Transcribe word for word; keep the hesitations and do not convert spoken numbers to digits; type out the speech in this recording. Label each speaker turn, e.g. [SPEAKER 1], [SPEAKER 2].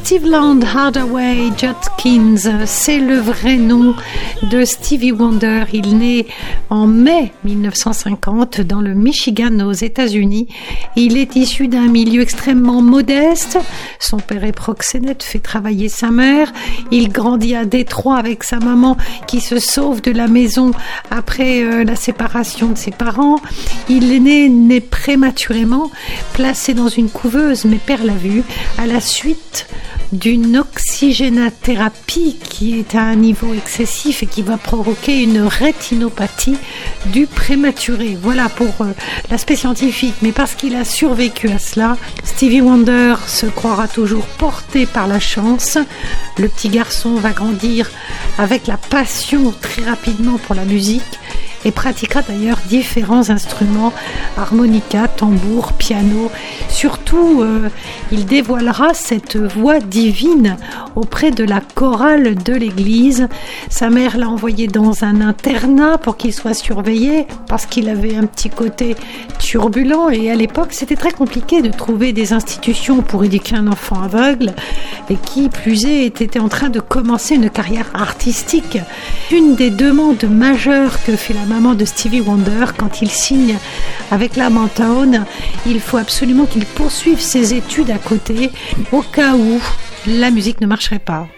[SPEAKER 1] Cleveland Hardaway Judkins, c'est le vrai nom de Stevie Wonder. Il naît en mai mille neuf cent cinquante dans le Michigan aux États-Unis. Il est issu d'un milieu extrêmement modeste. Son père est proxénète, fait travailler sa mère. Il grandit à Détroit avec sa maman qui se sauve de la maison après euh, la séparation de ses parents. Il est né, né prématurément, placé dans une couveuse mais perd la vue à la suite d'une oxygénothérapie qui est à un niveau excessif et qui va provoquer une rétinopathie du prématuré. Voilà pour euh, l'aspect scientifique, mais parce qu'il a survécu à cela, Stevie Wonder se croira toujours porté par la chance. Le petit garçon va grandir avec la passion très rapidement pour la musique et pratiquera d'ailleurs différents instruments, harmonica, tambour, piano. Surtout, euh, il dévoilera cette voix divine auprès de la chorale de l'église. Sa mère l'a envoyé dans un internat pour qu'il soit surveillé parce qu'il avait un petit côté turbulent et à l'époque, c'était très compliqué de trouver des institutions pour éduquer un enfant aveugle et qui, plus est, était en train de commencer une carrière artistique. Une des demandes majeures que fait la maman de Stevie Wonder quand il signe avec la Motown, il faut absolument qu'il poursuive ses études à côté au cas où la musique ne marcherait pas.